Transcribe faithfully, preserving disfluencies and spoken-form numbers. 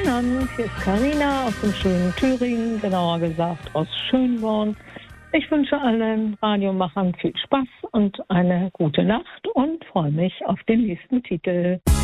Abend, hier ist Karina aus dem schönen Thüringen, genauer gesagt aus Schönborn. Ich wünsche allen Radiomachern viel Spaß und eine gute Nacht und freue mich auf den nächsten Titel.